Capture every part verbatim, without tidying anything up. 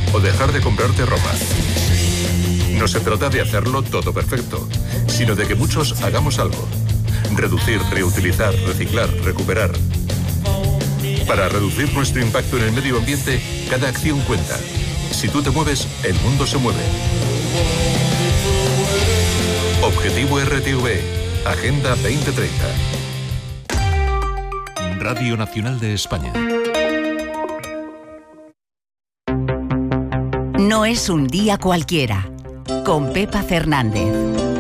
o dejar de comprarte ropa. No se trata de hacerlo todo perfecto, sino de que muchos hagamos algo. Reducir, reutilizar, reciclar, recuperar. Para reducir nuestro impacto en el medio ambiente, cada acción cuenta. Si tú te mueves, el mundo se mueve. Objetivo R T V, Agenda veinte treinta. Radio Nacional de España. No es un día cualquiera, con Pepa Fernández.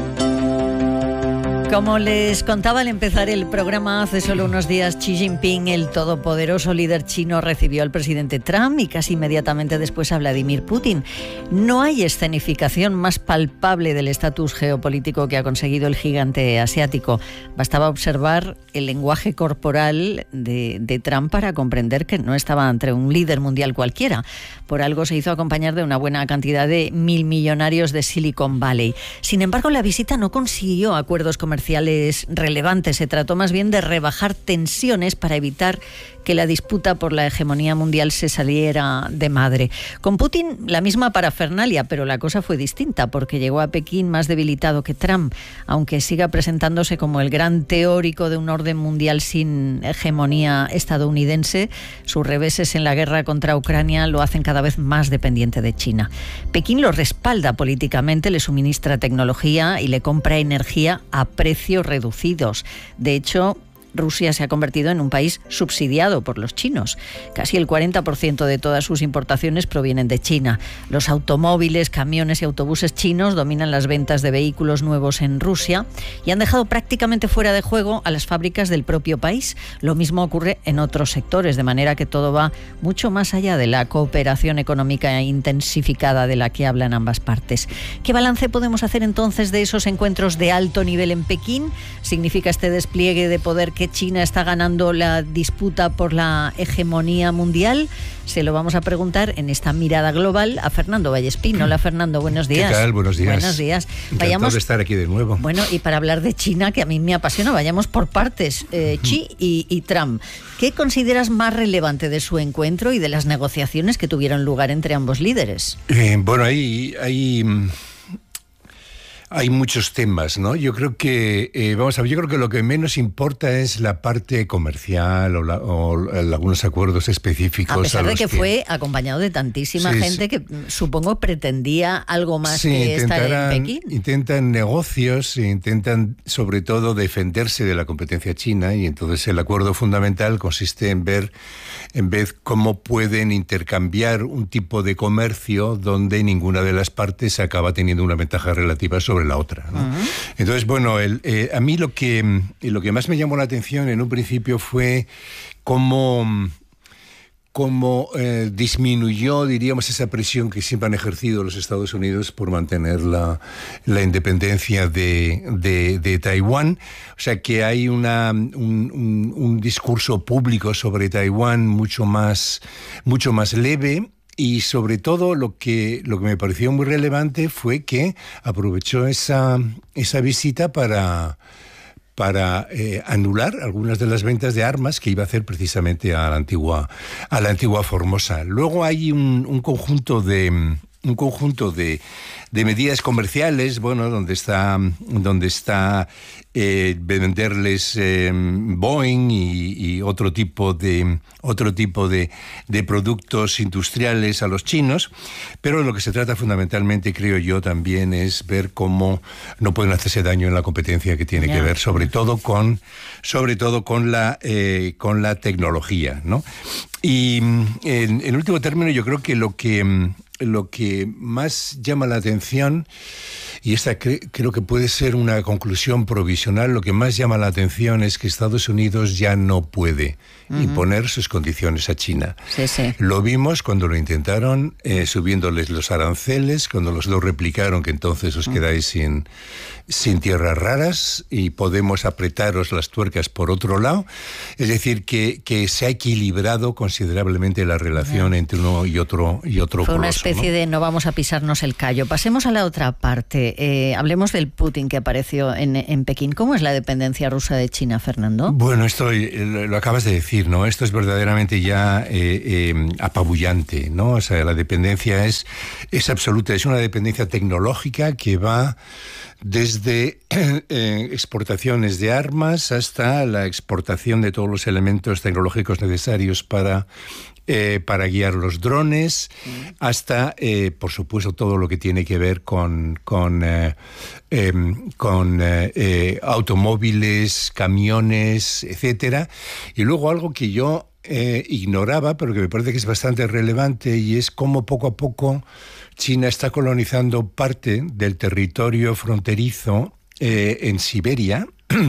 Como les contaba al empezar el programa, hace solo unos días Xi Jinping, el todopoderoso líder chino, recibió al presidente Trump y casi inmediatamente después a Vladimir Putin. No hay escenificación más palpable del estatus geopolítico que ha conseguido el gigante asiático. Bastaba observar el lenguaje corporal de, de Trump para comprender que no estaba ante un líder mundial cualquiera. Por algo se hizo acompañar de una buena cantidad de mil millonarios de Silicon Valley. Sin embargo, la visita no consiguió acuerdos comerciales relevantes. Se trató más bien de rebajar tensiones para evitar que la disputa por la hegemonía mundial se saliera de madre. Con Putin la misma parafernalia, pero la cosa fue distinta porque llegó a Pekín más debilitado que Trump, aunque siga presentándose como el gran teórico de un orden mundial sin hegemonía estadounidense. Sus reveses en la guerra contra Ucrania lo hacen cada vez más dependiente de China. Pekín lo respalda políticamente, le suministra tecnología y le compra energía a precios reducidos. De hecho, Rusia se ha convertido en un país subsidiado por los chinos. Casi el cuarenta por ciento de todas sus importaciones provienen de China. Los automóviles, camiones y autobuses chinos dominan las ventas de vehículos nuevos en Rusia y han dejado prácticamente fuera de juego a las fábricas del propio país. Lo mismo ocurre en otros sectores, de manera que todo va mucho más allá de la cooperación económica intensificada de la que hablan ambas partes. ¿Qué balance podemos hacer entonces de esos encuentros de alto nivel en Pekín? ¿Significa este despliegue de poder que China está ganando la disputa por la hegemonía mundial? Se lo vamos a preguntar en esta mirada global a Fernando Vallespín. Hola, Fernando, buenos días. ¿Qué tal? Buenos días. Buenos días. Encantado vayamos, de estar aquí de nuevo. Bueno, y para hablar de China, que a mí me apasiona, vayamos por partes. Eh, Xi y, y Trump. ¿Qué consideras más relevante de su encuentro y de las negociaciones que tuvieron lugar entre ambos líderes? Eh, bueno, hay... hay... Hay muchos temas, ¿no? Yo creo que, eh, vamos a ver, yo creo que lo que menos importa es la parte comercial o, la, o algunos acuerdos específicos. A pesar a de que, que fue acompañado de tantísima sí, gente sí. que supongo pretendía algo más sí, que estar en Pekín. Intentan negocios, intentan sobre todo defenderse de la competencia china y entonces el acuerdo fundamental consiste en ver, en vez cómo pueden intercambiar un tipo de comercio donde ninguna de las partes acaba teniendo una ventaja relativa sobre la otra, ¿no? Uh-huh. Entonces, bueno, el, eh, a mí lo que, lo que más me llamó la atención en un principio fue cómo, cómo eh, disminuyó, diríamos, esa presión que siempre han ejercido los Estados Unidos por mantener la, la independencia de, de, de Taiwán. O sea, que hay una, un, un, un discurso público sobre Taiwán mucho más, mucho más leve. Y sobre todo lo que, lo que me pareció muy relevante fue que aprovechó esa, esa visita para, para eh, anular algunas de las ventas de armas que iba a hacer precisamente a la antigua, a la antigua Formosa. Luego hay un, un conjunto de... un conjunto de, de medidas comerciales, bueno, donde está, donde está eh, venderles eh, Boeing y, y otro tipo de otro tipo de, de productos industriales a los chinos, pero lo que se trata fundamentalmente, creo yo, también es ver cómo no pueden hacerse daño en la competencia que tiene yeah. que ver, sobre todo con, sobre todo con la eh, con la tecnología, ¿no? Y en, en último término, yo creo que lo que Lo que más llama la atención, y esta cre- creo que puede ser una conclusión provisional, lo que más llama la atención es que Estados Unidos ya no puede uh-huh. imponer sus condiciones a China. Sí, sí. Lo vimos cuando lo intentaron, eh, subiéndoles los aranceles, cuando los lo replicaron, que entonces os uh-huh. quedáis sin, sin tierras raras y podemos apretaros las tuercas por otro lado. Es decir, que, que se ha equilibrado considerablemente la relación uh-huh. entre uno y otro y otro Fue coloso, una especie ¿no? de no vamos a pisarnos el callo. Pasemos a la otra parte. importante. Eh, hablemos del Putin que apareció en, en Pekín. ¿Cómo es la dependencia rusa de China, Fernando? Bueno, esto lo, lo acabas de decir, ¿no? Esto es verdaderamente ya eh, eh, apabullante, ¿no? O sea, la dependencia es, es absoluta, es una dependencia tecnológica que va desde eh, exportaciones de armas hasta la exportación de todos los elementos tecnológicos necesarios para Eh, para guiar los drones, hasta, eh, por supuesto, todo lo que tiene que ver con, con, eh, eh, con eh, eh, automóviles, camiones, etcétera. Y luego algo que yo eh, ignoraba, pero que me parece que es bastante relevante, y es cómo poco a poco China está colonizando parte del territorio fronterizo eh, en Siberia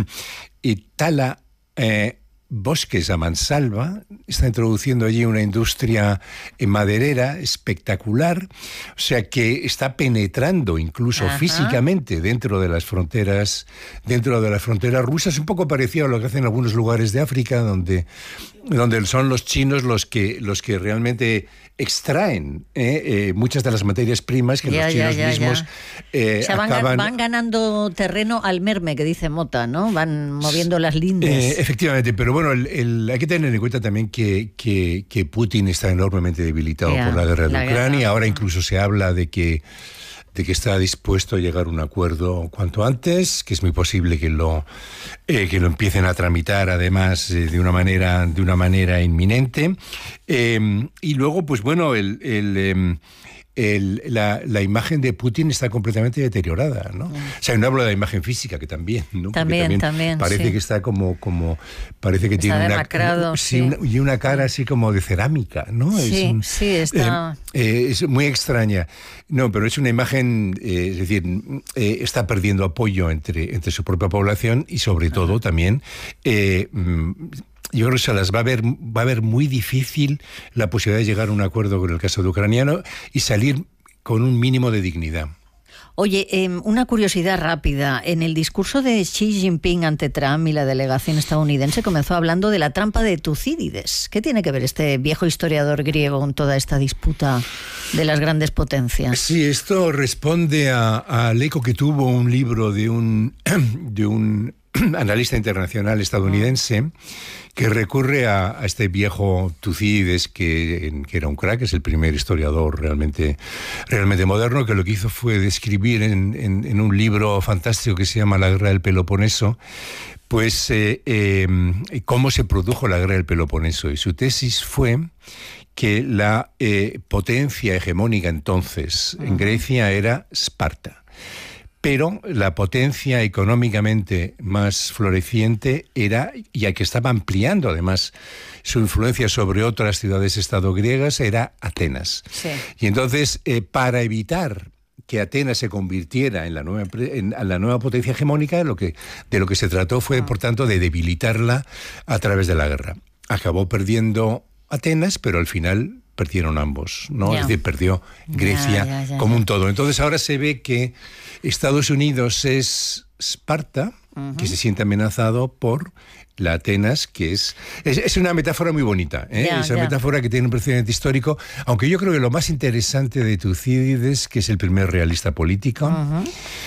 y tala eh, bosques a mansalva, está introduciendo allí una industria maderera espectacular, o sea que está penetrando incluso Ajá. físicamente dentro de las fronteras, dentro de las fronteras rusas, un poco parecido a lo que hacen en algunos lugares de África, donde, donde son los chinos los que, los que realmente extraen eh, eh, muchas de las materias primas que ya, los chinos ya, ya, mismos eh, o sea, van, acaban... van ganando terreno al merme, que dice Mota, ¿no? Van moviendo las lindes. Eh, efectivamente, pero bueno, el, el, hay que tener en cuenta también que, que, que Putin está enormemente debilitado ya, por la guerra de la Ucrania. Guerra. Ahora incluso se habla de que de que está dispuesto a llegar a un acuerdo cuanto antes, que es muy posible que lo eh, que lo empiecen a tramitar además eh, de una manera de una manera inminente. Eh, y luego, pues bueno, el, el eh, El, la, la imagen de Putin está completamente deteriorada, ¿no? Mm. O sea, no hablo de la imagen física, que también, ¿no? También, también, también. Parece sí. que está como, como parece que está tiene demacrado, una, sí. sí, una, y una cara así como de cerámica, ¿no? Sí, es un, sí, está... Eh, eh, es muy extraña. No, pero es una imagen, eh, es decir, eh, está perdiendo apoyo entre, entre su propia población y sobre Ajá. todo también... Eh, yo creo que se las va a ver, va a ver muy difícil la posibilidad de llegar a un acuerdo con el caso de ucraniano y salir con un mínimo de dignidad. Oye, eh, una curiosidad rápida. En el discurso de Xi Jinping ante Trump y la delegación estadounidense comenzó hablando de la trampa de Tucídides. ¿Qué tiene que ver este viejo historiador griego con toda esta disputa de las grandes potencias? Sí, esto responde al eco que tuvo un libro de un, de un analista internacional estadounidense que recurre a, a este viejo Tucídides, que, que era un crack, es el primer historiador realmente, realmente moderno, que lo que hizo fue describir en, en, en un libro fantástico que se llama La Guerra del Peloponeso, pues eh, eh, cómo se produjo la Guerra del Peloponeso. Y su tesis fue que la eh, potencia hegemónica entonces en Grecia era Esparta. Pero la potencia económicamente más floreciente era, ya que estaba ampliando además su influencia sobre otras ciudades-estado griegas, era Atenas. Sí. Y entonces, eh, para evitar que Atenas se convirtiera en la nueva, en, en la nueva potencia hegemónica, lo que, de lo que se trató fue, por tanto, de debilitarla a través de la guerra. Acabó perdiendo Atenas, pero al final perdieron ambos, ¿no? Yeah. Es decir, perdió Grecia yeah, yeah, yeah, como yeah. un todo. Entonces ahora se ve que Estados Unidos es Esparta, uh-huh. que se siente amenazado por la Atenas, que es... Es, es una metáfora muy bonita, ¿eh? Yeah, es una yeah. metáfora que tiene un precedente histórico, aunque yo creo que lo más interesante de Tucídides, que es el primer realista político, uh-huh.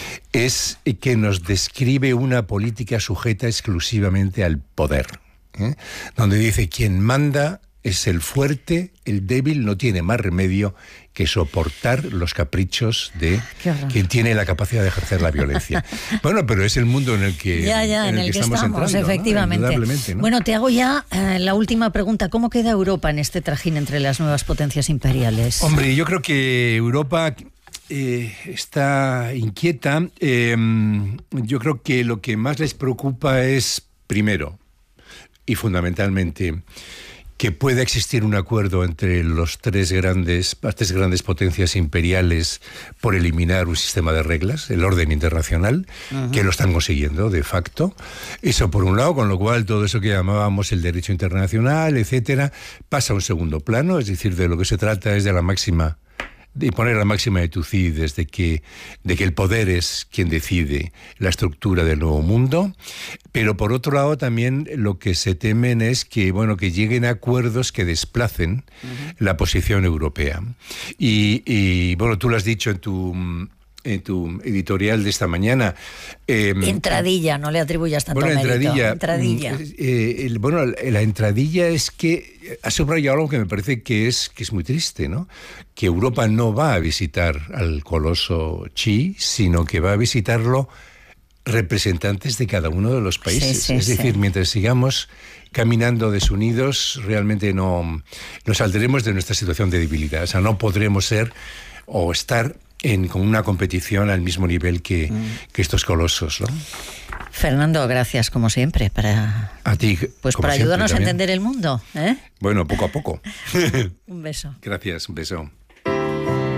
es que nos describe una política sujeta exclusivamente al poder, ¿eh? Donde dice, quien manda es el fuerte, el débil no tiene más remedio que soportar los caprichos de quien tiene la capacidad de ejercer la violencia. Bueno, pero es el mundo en el que, ya, ya, en el en el que que estamos, estamos entrando, efectivamente. ¿no? ¿no? Bueno, te hago ya eh, la última pregunta. ¿Cómo queda Europa en este trajín entre las nuevas potencias imperiales? Hombre, yo creo que Europa eh, está inquieta. Eh, yo creo que lo que más les preocupa es, primero y fundamentalmente, que pueda existir un acuerdo entre los tres grandes, las tres grandes potencias imperiales por eliminar un sistema de reglas, el orden internacional, uh-huh. que lo están consiguiendo de facto. Eso por un lado, con lo cual todo eso que llamábamos el derecho internacional, etcétera, pasa a un segundo plano, es decir, de lo que se trata es de la máxima, de poner la máxima de Tucídides, de que, de que el poder es quien decide la estructura del nuevo mundo. Pero por otro lado también lo que se temen es que, bueno, que lleguen a acuerdos que desplacen uh-huh. la posición europea. Y, y bueno, tú lo has dicho en tu, en tu editorial de esta mañana. Eh, entradilla, no le atribuyas tanto bueno, mérito. Entradilla. Entradilla. Eh, el, bueno, la entradilla es que ha subrayado algo que me parece que es, que es muy triste, ¿no? Que Europa no va a visitar al coloso Xi, sino que va a visitarlo representantes de cada uno de los países. Sí, sí, es decir, sí. mientras sigamos caminando desunidos, realmente no nos saldremos de nuestra situación de debilidad. O sea, no podremos ser o estar en, con una competición al mismo nivel que, mm. que estos colosos, ¿no? Fernando, gracias como siempre para, a ti, pues para ayudarnos a entender el mundo, ¿eh? Bueno, poco a poco. Un beso. Gracias, un beso.